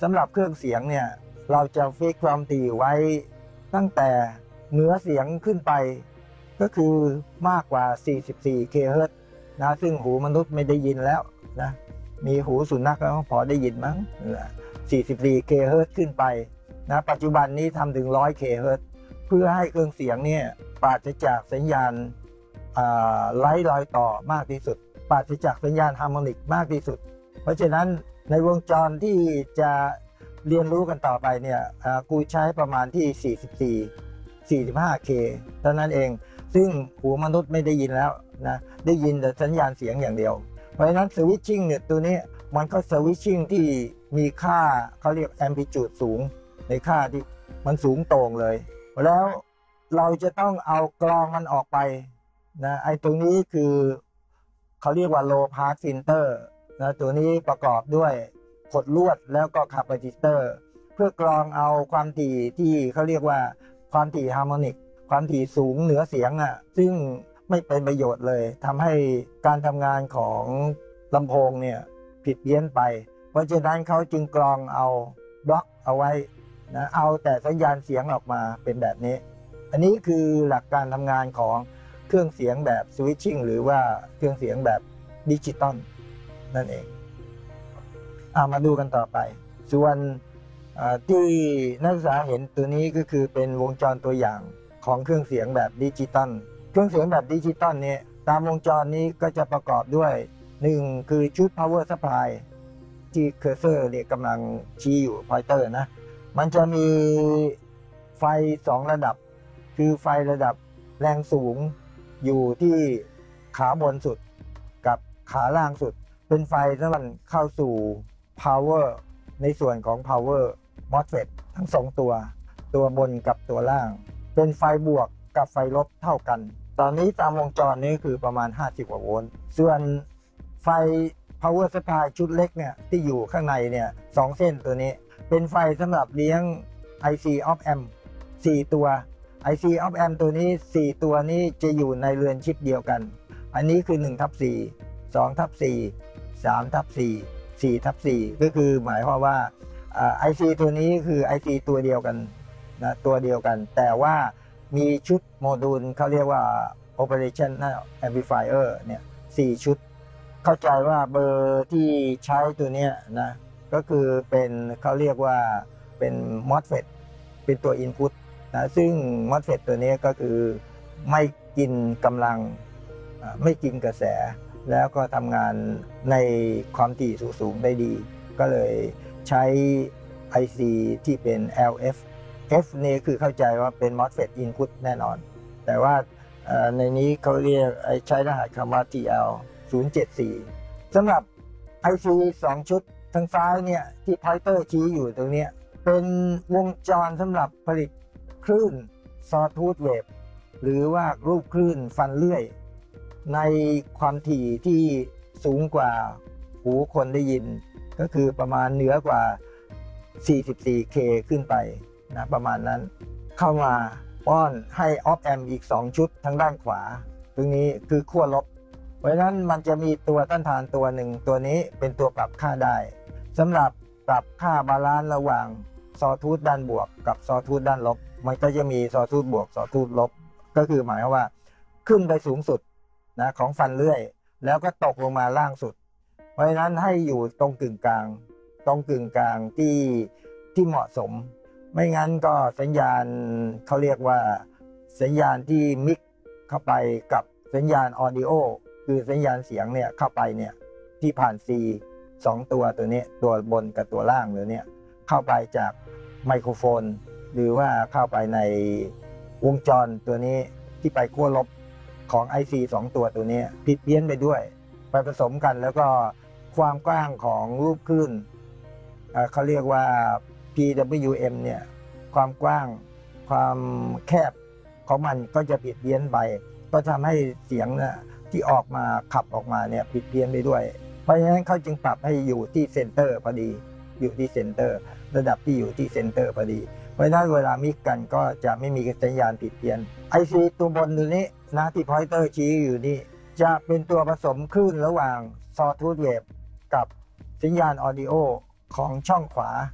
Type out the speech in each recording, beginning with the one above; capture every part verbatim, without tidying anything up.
สำหรับเครื่องเสียงเนี่ยเราจะฟิกความถี่ไว้ตั้งแต่เหนือเสียงขึ้นไปก็คือมากกว่าสี่สิบสี่เคิร์ตซ์นะซึ่งหูมนุษย์ไม่ได้ยินแล้วนะมีหูสุนัขก็พอได้ยินมั้งสี่สิบสี่เคิร์ตซ์ขึ้นไปนะปัจจุบันนี้ทำถึงหนึ่งร้อยเคิร์ตซ์เพื่อให้เครื่องเสียงเนี่ยปราศจากสัญญาณไร้รอยต่อมากที่สุดปราศจากสัญญาณฮาร์โมนิกมากที่สุดเพราะฉะนั้นในวงจรที่จะเรียนรู้กันต่อไปเนี่ยกูใช้ประมาณที่สี่สิบสี่ สี่สิบห้าเคเท่านั้นเองซึ่งหูมนุษย์ไม่ได้ยินแล้วนะได้ยินแต่สัญญาณเสียงอย่างเดียวเพราะฉะนั้นสวิตชิ่งเนี่ยตัวนี้มันก็สวิตชิ่งที่มีค่าเขาเรียกแอมพลิจูดสูงในค่าที่มันสูงโต่งเลยแล้วเราจะต้องเอากรองมันออกไปนะไอ้ตรงนี้คือเขาเรียกว่า low pass filter นะตัวนี้ประกอบด้วยขดลวดแล้วก็คาปาซิเตอร์เพื่อกรองเอาความถี่ที่เขาเรียกว่าความถี่ฮาร์โมนิกความถี่สูงเหนือเสียงอ่ะซึ่งไม่เป็นประโยชน์เลยทำให้การทำงานของลำโพงเนี่ยผิดเพี้ยนไปเพราะฉะนั้นเขาจึงกรองเอาบล็อกเอาไว้นะเอาแต่สัญญาณเสียงออกมาเป็นแบบนี้อันนี้คือหลักการทำงานของเครื่องเสียงแบบสวิตชิ่งหรือว่าเครื่องเสียงแบบดิจิตอลนั่นเองเอามาดูกันต่อไปส่วนที่นักศึกษาเห็นตัวนี้ก็คือเป็นวงจรตัวอย่างของเครื่องเสียงแบบดิจิตอลเครื่องเสียงแบบดิจิตอลเนี่ยตามวงจรนี้ก็จะประกอบด้วยหนึ่งคือชุด power supply ที่เคอร์เซอร์เนี่ยกำลังชี้อยู่ pointer นะมันจะมีไฟสองระดับคือไฟระดับแรงสูงอยู่ที่ขาบนสุดกับขาล่างสุดเป็นไฟสำหรับเข้าสู่ power ในส่วนของ powerมอสเฟต ทั้งสองตัวตัวบนกับตัวล่างเป็นไฟบวกกับไฟลบเท่ากันตอนนี้ตามวงจรนี้คือประมาณห้าสิบกว่าโวลต์ส่วนไฟ power supply ชุดเล็กเนี่ยที่อยู่ข้างในเนี่ยสองเส้นตัวนี้เป็นไฟสำหรับเลี้ยง ไอ ซี op amp สี่ตัว ไอ ซี op amp ตัวนี้สี่ตัวนี้จะอยู่ในเรือนชิปเดียวกันอันนี้คือหนึ่งทับสี่ สองทับสี่ สามทับสี่ สี่ทับสี่ก็คือหมายความว่าไอซีตัวนี้คือ ไอ ซี ตัวเดียวกันนะตัวเดียวกันแต่ว่ามีชุดโมดูลเขาเรียกว่า Operation Amplifier เนี่ยสี่ชุดเข้าใจว่าเบอร์ที่ใช้ตัวเนี้ยนะก็คือเป็นเขาเรียกว่าเป็น มอสเฟต เป็นตัว Input นะซึ่ง มอสเฟต ตัวนี้ก็คือไม่กินกำลังไม่กินกระแสแล้วก็ทำงานในความถี่สูงๆได้ดีก็เลยใช้ ไอ ซี ที่เป็น แอล เอฟ F นี่คือเข้าใจว่าเป็น มอสเฟต Input แน่นอนแต่ว่าในนี้เขาเรียกใช้รหัสคำว่า ที แอล ศูนย์ เจ็ด สี่สำหรับ ไอ ซี สองชุดทางซ้ายเนี่ยที่พอยเตอร์ชี้อยู่ตรงนี้เป็นวงจรสำหรับผลิตคลื่น Sawtooth Wave หรือว่ารูปคลื่นฟันเลื่อยในความถี่ที่สูงกว่าหูคนได้ยินก็คือประมาณเหนือกว่า สี่สิบสี่เค ขึ้นไปนะประมาณนั้นเข้ามาป้อนให้ออฟแอมอีกสองชุดทางด้านขวาตรงนี้คือขั้วลบเพราะฉะนั้นมันจะมีตัวต้านทานตัวหนึ่งตัวนี้เป็นตัวปรับค่าได้สำหรับปรับค่าบาลานซ์ระหว่างซอทูธด้านบวกกับซอทูธด้านลบมันก็จะมีซอทูธบวกซอทูธลบก็คือหมายว่าขึ้นไปสูงสุดนะของฟันเลื่อยแล้วก็ตกลงมาล่างสุดเพราะฉะนั้นให้อยู่ตรงกึ่งกลางตรงกึ่งกลางที่ที่เหมาะสมไม่งั้นก็สัญญาณเขาเรียกว่าสัญญาณที่มิกเข้าไปกับสัญญาณออดิโอคือสัญญาณเสียงเนี่ยเข้าไปเนี่ยที่ผ่าน C สองตัวตัวนี้ตัวบนกับตัวล่างเลยเนี่ยเข้าไปจากไมโครโฟนหรือว่าเข้าไปในวงจรตัวนี้ที่ไปขั้วลบของ ไอ ซี สองตัวตัวนี้ผิดเพี้ยนไปด้วยไปผสมกันแล้วก็ความกว้างของรูปคลื่นเขาเรียกว่า พี ดับเบิลยู เอ็ม เนี่ยความกว้างความแคบของมันก็จะผิดเพี้ยนไปก็ทำให้เสียงนะที่ออกมาขับออกมาเนี่ยผิดเพี้ยนไปด้วยเพราะฉะนั้นเขาจึงปรับให้อยู่ที่เซนเตอร์พอดีอยู่ที่เซนเตอร์ระดับที่อยู่ที่เซนเตอร์พอดีเพราะฉะนั้นเวลามิกกันก็จะไม่มีสัญญาณผิดเพี้ยน ไอ ซี ตัวบนตัวนี้นะที่พอยเตอร์ชี้อยู่นี่จะเป็นตัวผสมคลื่นระหว่าง Sawtooth Wave กับสัญญาณออดิโอของช่องขวา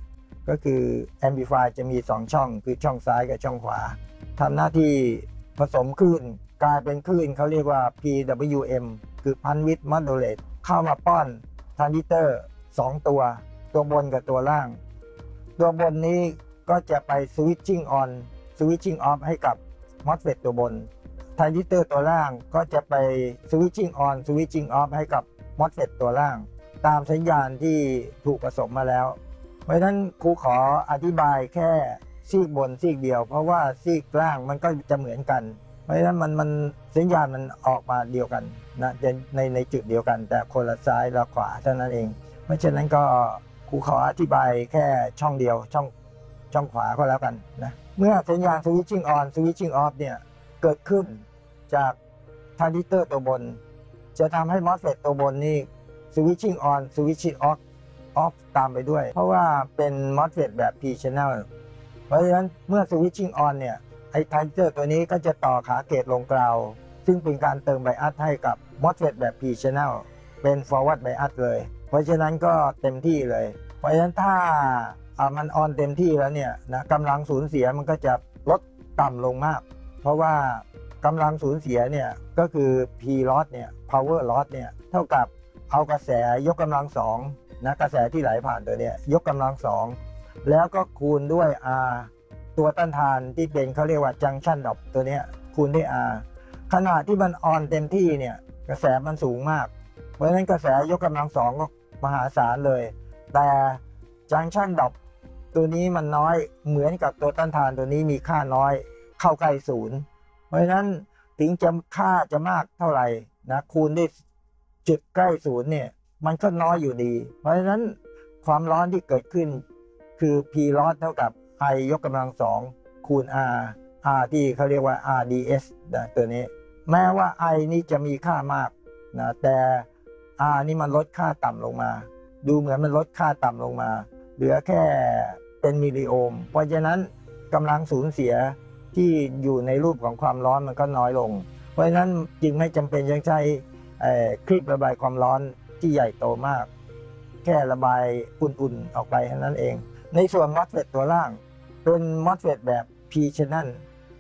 ก็คือ Amplifier จะมีสองช่องคือช่องซ้ายกับช่องขวาทำหน้าที่ผสมคลื่นกลายเป็นคลื่นเขาเรียกว่า พี ดับเบิลยู เอ็ม คือ Pulse Width Modulate เข้ามาป้อนทรานซิสเตอร์สองตัวตัวบนกับตัวล่างตัวบนนี้ก็จะไป switching on switching off ให้กับ มอสเฟต ตัวบนทรานซิสเตอร์ตัวล่างก็จะไป switching on switching off ให้กับ มอสเฟต ตัวล่างตามสัญญาณที่ถูกผสมมาแล้วเพราะฉะนั้นครูขออธิบายแค่ซีกบนซีกเดียวเพราะว่าซีกล่างมันก็จะเหมือนกันเพราะฉะนั้นมันมันสัญญาณมันออกมาเดียวกันนะในในจุดเดียวกันแต่คนละซ้ายละขวาเท่านั้นเองเพราะฉะนั้นก็ครูขออธิบายแค่ช่องเดียวช่องช่องขวาก็แล้วกันนะเมื่อสัญญาณ switching on switching off เนี่ยเกิดขึ้นจากทรานซิสเตอร์ตัวบนจะทำให้ มอสเฟต ตัวบนนี่ switching on switching off off ตามไปด้วยเพราะว่าเป็น มอสเฟต แบบ P channel เพราะฉะนั้นเมื่อ switching on เนี่ยไอ้ทรานซิสเตอร์ตัวนี้ก็จะต่อขาเกตลงกราวซึ่งเป็นการเติมไบอัสให้กับ มอสเฟต แบบ P channel เป็น forward bias เลยเพราะฉะนั้นก็เต็มที่เลยเพราะฉะนั้นถ้ามันออนเต็มที่แล้วเนี่ยนะกำลังสูญเสียมันก็จะลดต่ำลงมากเพราะว่ากำลังสูญเสียเนี่ยก็คือ P loss เนี่ย power loss เนี่ยเท่ากับเอากระแสยกกำลังสองนะกระแสที่ไหลผ่านตัวเนี้ยยกกำลังสองแล้วก็คูณด้วย R ตัวต้านทานที่เป็นเขาเรียกว่า junction drop ตัวเนี้ยคูณด้วย R ขณะที่มันออนเต็มที่เนี่ยกระแสมันสูงมากเพราะฉะนั้นกระแสยกกำลังสองก็มหาศาลเลยแต่ junction drop ตัวนี้มันน้อยเหมือนกับตัวต้านทานตัวนี้มีค่าน้อยเข้าใกล้ศูนย์เพราะฉะนั้นถึงจะค่าจะมากเท่าไหร่นะคูณด้วยจุดใกล้ศูนย์เนี่ยมันก็น้อยอยู่ดีเพราะฉะนั้นความร้อนที่เกิดขึ้นคือ P loss เท่ากับ I ยกกำลังสองคูณ R R ที่เขาเรียกว่า อาร์ ดี เอส นะตัวนี้แม้ว่า I นี่จะมีค่ามากนะแต่ R นี่มันลดค่าต่ำลงมาดูเหมือนมันลดค่าต่ำลงมาเหลือแค่เป็นมิลลิโอห์มเพราะฉะนั้นกำลังสูญเสียที่อยู่ในรูปของความร้อนมันก็น้อยลงเพราะฉะนั้นจึงไม่จำเป็นยังใช้คลิประบายความร้อนที่ใหญ่โตมากแค่ระบายอุ่นๆออกไปเท่านั้นเองในส่วน มอสเฟต ตัวล่างเป็น มอสเฟต แบบ P channel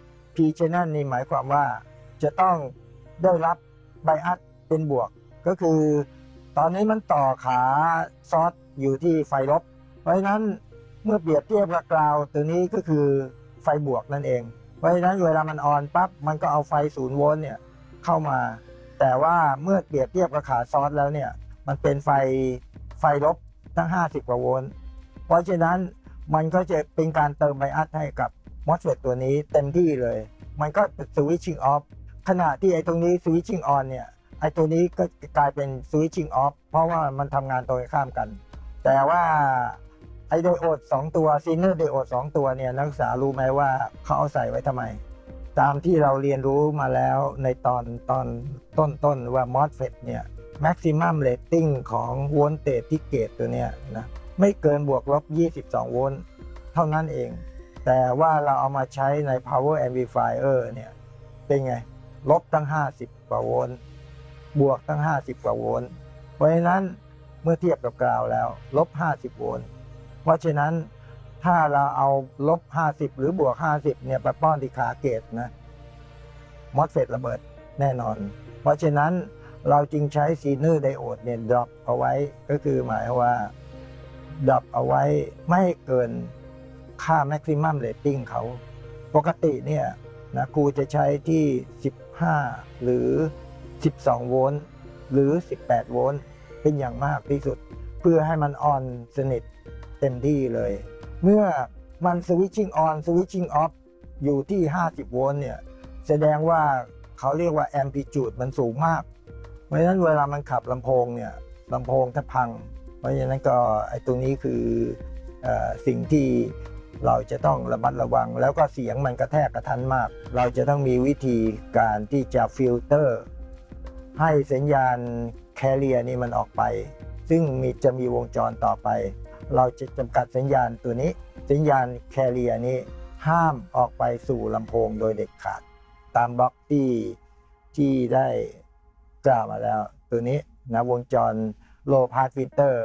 P channel นี่หมายความว่าจะต้องได้รับไบอัสเป็นบวกก็คือตอนนี้มันต่อขาซอสอยู่ที่ไฟลบเพราะฉะนั้นเมื่อเปรียบเทียบกับกราวตัวนี้ก็คือไฟบวกนั่นเองเพราะฉะนั้นเวลามันออนปั๊บมันก็เอาไฟศูนย์โวลต์เนี่ยเข้ามาแต่ว่าเมื่อเปรียบเทียบกับขาซอสแล้วเนี่ยมันเป็นไฟไฟลบตั้งห้าสิบกว่าโวลต์เพราะฉะนั้นมันก็จะเป็นการเติมไบอัสให้กับ มอสเฟต ตัวนี้เต็มที่เลยมันก็ switching off ขณะที่ไอ้ตรงนี้ switching on เนี่ยไอ้ตัวนี้ก็กลายเป็น switching off เพราะว่ามันทำงานตรงข้ามกันแต่ว่าไอ้ไดโอดสองตัวซีเนอร์ไดโอดสองตัวเนี่ยนักศึกษารู้ไหมว่าเขาเอาใส่ไว้ทำไมตามที่เราเรียนรู้มาแล้วในตอนตอนต้นๆว่า มอสเฟต เนี่ย maximum rating ของโวลต์เตจที่เกตตัวเนี้ยนะไม่เกินบวกลบยี่สิบสองโวลต์เท่านั้นเองแต่ว่าเราเอามาใช้ใน power amplifier เนี่ยเป็นไงลบตั้งห้าสิบกว่าโวลต์บวกตั้งห้าสิบกว่าโวลต์เพราะฉะนั้นเมื่อเทียบกับกราวแล้วลบห้าสิบโวลต์เพราะฉะนั้นถ้าเราเอาลบห้าสิบหรือบวกห้าสิบเนี่ยไปป้อนที่ขาเกตนะ มอสเฟต ระเบิดแน่นอนเพราะฉะนั้นเราจึงใช้ซีเนอร์ไดโอดเนี่ยดรอปเอาไว้ก็คือหมายว่าดรอปเอาไว้ไม่ให้เกินค่า maximum rating เขาปกติเนี่ยนะครูจะใช้ที่สิบห้าหรือสิบสองโวลต์หรือสิบแปดโวลต์เป็นอย่างมากที่สุดเพื่อให้มันออนสนิทเต็มที่เลยเมื่อมัน switching on switching off อยู่ที่ห้าสิบโวลต์เนี่ยแสดงว่าเขาเรียกว่า amplitude มันสูงมากเพราะฉะนั้นเวลามันขับลำโพงเนี่ยลำโพงถ้าพังเพราะฉะนั้นก็ไอ้ตรงนี้คือเอ่อสิ่งที่เราจะต้องระมัดระวังแล้วก็เสียงมันกระแทกกระทันมากเราจะต้องมีวิธีการที่จะฟิลเตอร์ให้สัญญาณแคเรียร์นี่มันออกไปซึ่งมีจะมีวงจรต่อไปเราจะจำกัดสัญญาณตัวนี้สัญญาณแคเรียร์นี้ห้ามออกไปสู่ลำโพงโดยเด็ดขาดตามบล็อกที่ที่ได้กล่าวมาแล้วตัวนี้นะวงจร low pass filter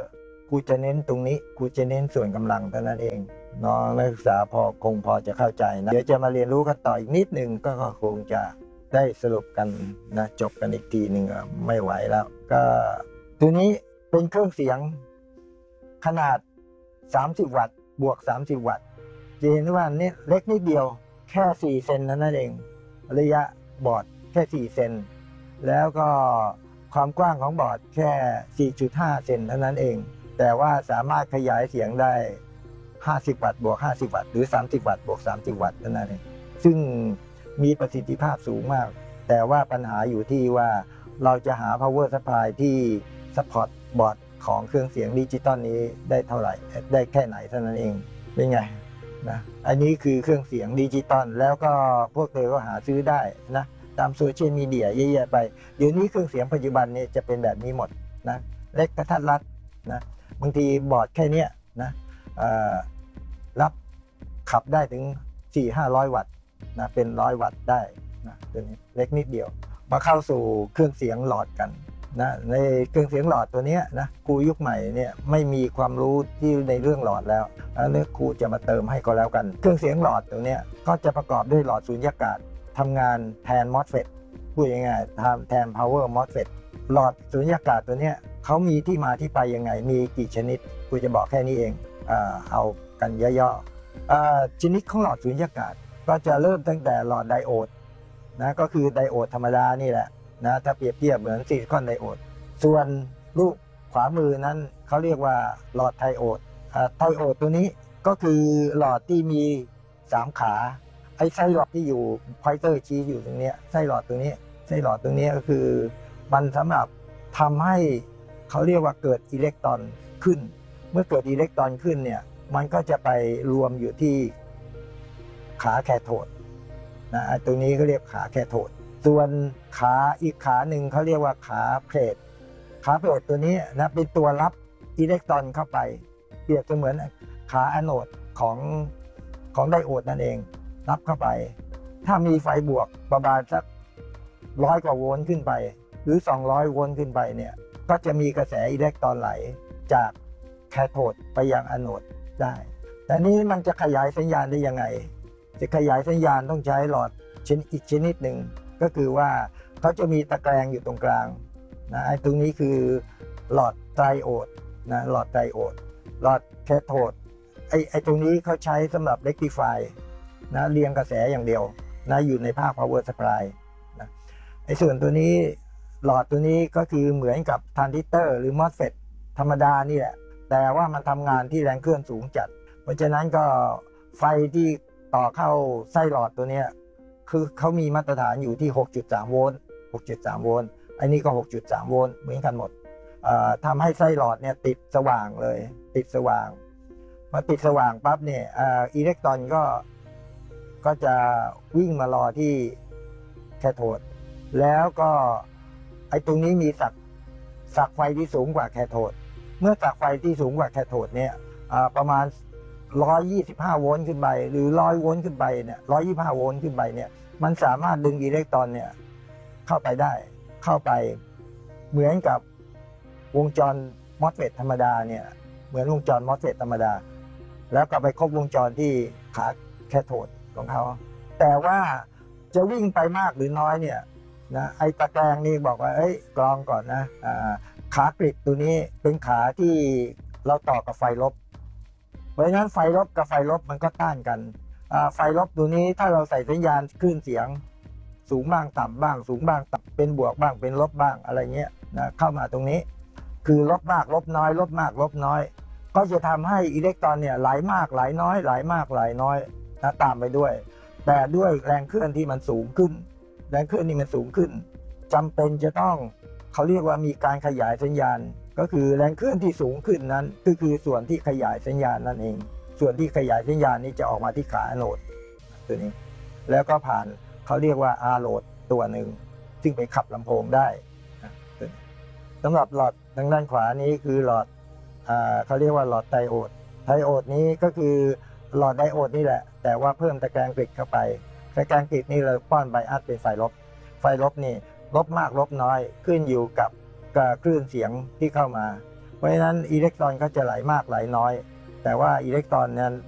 ครูจะเน้นตรงนี้ครูจะเน้นส่วนกำลังเท่านั้นเองน้องนักศึกษาพอคงพอจะเข้าใจนะเดี๋ยวจะมาเรียนรู้กันต่ออีกนิดนึงก็คงจะได้สรุปกันนะจบกันอีกทีหนึ่งไม่ไหวแล้วก็ตัวนี้เป็นเครื่องเสียงขนาดสามสิบวัตต์บวกสามสิบวัตต์จะเห็นว่านี่เล็กนิดเดียวแค่สี่เซนนั่นเองระยะบอร์ดแค่สี่เซนแล้วก็ความกว้างของบอร์ดแค่ สี่จุดห้า เซนเท่านั้นเองแต่ว่าสามารถขยายเสียงได้ห้าสิบวัตต์บวกห้าสิบวัตต์หรือสามสิบวัตต์บวกสามสิบวัตต์เท่านั้นเองซึ่งมีประสิทธิภาพสูงมากแต่ว่าปัญหาอยู่ที่ว่าเราจะหา power supply ที่ support บอร์ดของเครื่องเสียงดิจิตอลนี้ได้เท่าไหร่ได้แค่ไหนเท่านั้นเองเป็นไงนะอันนี้คือเครื่องเสียงดิจิตอลแล้วก็พวกเธอก็หาซื้อได้นะตามโซเชียลมีเดียเยอะแยะไปเดี๋ยวนี้เครื่องเสียงปัจจุบันนี้จะเป็นแบบนี้หมดนะเล็กกระทัดรัดนะบางทีบอร์ดแค่นี้นะรับขับได้ถึง สี่ถึงห้าร้อย วัตต์นะเป็นร้อยวัตต์ได้นะตัวนี้เล็กนิดเดียวมาเข้าสู่เครื่องเสียงหลอดกันนะในเครื่องเสียงหลอดตัวนี้นะครูยุคใหม่เนี่ยไม่มีความรู้ที่ในเรื่องหลอดแล้วแล้วเนี่ยครูจะมาเติมให้ก็แล้วกันเครื่องเสียงหลอดตัวนี้ก็จะประกอบด้วยหลอดสูญญากาศทำงานแทน มอสเฟต พูดง่ายๆทำแทน power มอสเฟต หลอดสูญญากาศตัวนี้เขามีที่มาที่ไปยังไงมีกี่ชนิดครูจะบอกแค่นี้เองอ่าเอากันย่อๆชนิดของหลอดสูญญากาศก็จะเริ่มตั้งแต่หลอดไดโอดนะก็คือไดโอดธรรมดานี่แหละนะถ้าเปรียบเทียบเหมือนซิลิคอนไดโอดส่วนรูปขวามือนั้นเขาเรียกว่าหลอดไทโอดไทโอดตัวนี้ก็คือหลอดที่มีสามขาไอ้ไส้หลอดที่อยู่พอยเตอร์ชี้อยู่ตรงนี้ไส้หลอดตรงนี้ไส้หลอดตรงนี้ก็คือมันสำหรับทำให้เขาเรียกว่าเกิดอิเล็กตรอนขึ้นเมื่อเกิดอิเล็กตรอนขึ้นเนี่ยมันก็จะไปรวมอยู่ที่ขาแคโทดนะตรงนี้เขาเรียกขาแคโทดส่วนขาอีกขาหนึ่งเขาเรียกว่าขาเพลทขาเพลทตัวนี้นะเป็นตัวรับอิเล็กตรอนเข้าไปเปรียบเสมือนขาอะโนดของของไดโอดนั่นเองรับเข้าไปถ้ามีไฟบวกประมาณสักร้อยกว่าโวลต์ขึ้นไปหรือสองร้อยโวลต์ขึ้นไปเนี่ยก็จะมีกระแสอิเล็กตรอนไหลจากแคโทดไปยังอะโนดได้แต่นี้มันจะขยายสัญญาณได้ยังไงจะขยายสัญญาณต้องใช้หลอดชนิดอีกชนิดหนึ่งก็คือว่าเขาจะมีตะแกรงอยู่ตรงกลางนะไอ้ตรงนี้คือหลอดไตรโอดนะหลอดไตรโอดหลอดแคโทดไอ้ไอ้ตรงนี้เขาใช้สำหรับ rectify นะเรียงกระแสอย่างเดียวนะอยู่ในภาค power supply นะไอ้ส่วนตัวนี้หลอดตัวนี้ก็คือเหมือนกับทรานซิสเตอร์หรือ มอสเฟต ธรรมดานี่แหละแต่ว่ามันทำงานที่แรงเคลื่อนสูงจัดเพราะฉะนั้นก็ไฟที่ต่อเข้าไส้หลอดตัวนี้คือเขามีมาตรฐานอยู่ที่ หกจุดสาม โวลต์ หกจุดสาม โวลต์อันนี้ก็ หกจุดสาม โวลต์เหมือนกันหมดทำให้ไส้หลอดเนี่ยติดสว่างเลยติดสว่างพอติดสว่างปั๊บเนี่ยอิเล็กตรอนก็ก็จะวิ่งมารอที่แคโทดแล้วก็ไอ้ตรงนี้มีสักสักไฟที่สูงกว่าแคโทดเมื่อสักไฟที่สูงกว่าแคโทดเนี่ยประมาณหนึ่งร้อยยี่สิบห้าโวลต์ขึ้นไปหรือหนึ่งร้อยโวลต์ขึ้นไปเนี่ยหนึ่งร้อยยี่สิบห้าโวลต์ขึ้นไปเนี่ยมันสามารถดึงอิเล็กตรอนเนี่ยเข้าไปได้เข้าไปเหมือนกับวงจร มอสเฟต ธรรมดาเนี่ยเหมือนวงจร มอสเฟต ธรรมดาแล้วก็ไปครบวงจรที่ขาแคโทดของเขาแต่ว่าจะวิ่งไปมากหรือน้อยเนี่ยนะไอ้ตะแกรงนี่บอกว่าเอ้ยกรองก่อนนะขากริดตัวนี้เป็นขาที่เราต่อกับไฟลบเพราะฉะนั้นไฟลบกับไฟลบมันก็ต้านกันไฟลบตัวนี้ถ้าเราใส่สัญญาณคลื่นเสียงสูงบ้างต่ำบ้างสูงบ้างต่ำเป็นบวกบ้างเป็นลบบ้างอะไรเงี้ยนะเข้ามาตรงนี้คือลบมากลบน้อยลบมากลบน้อยก็จะทำให้อิเล็กตรอนเนี่ยไหลมากไหลน้อยไหลมากไหลน้อยนะตามไปด้วยแต่ด้วยแรงเคลื่อนที่มันสูงขึ้นแรงเคลื่อนที่มันสูงขึ้นจำเป็นจะต้องเขาเรียกว่ามีการขยายสัญญาณก็คือแรงเคลื่อนที่สูงขึ้นนั้นก็คือส่วนที่ขยายสัญญาณนั่นเองส่วนที่ขยายสัญญาณนี้จะออกมาที่ขาอะโนดตัวนี้แล้วก็ผ่านเขาเรียกว่าอะโนดตัวหนึ่งซึ่งไปขับลำโพงได้สำหรับหลอดทางด้านขวานี้คือหลอดเขาเรียกว่าหลอดไดโอดไดโอดนี้ก็คือหลอดไดโอดนี่แหละแต่ว่าเพิ่มตะแกรงกริดเข้าไปตะแกรงกริดนี่เราป้อนไบอัสเป็นไฟลบไฟลบนี่ลบมากลบน้อยขึ้นอยู่กับคลื่นเสียงที่เข้ามาเพราะฉะนั้นอิเล็กตรอนก็จะไหลมากไหลน้อย แต่ว่าอิเล็กตรอนนั้น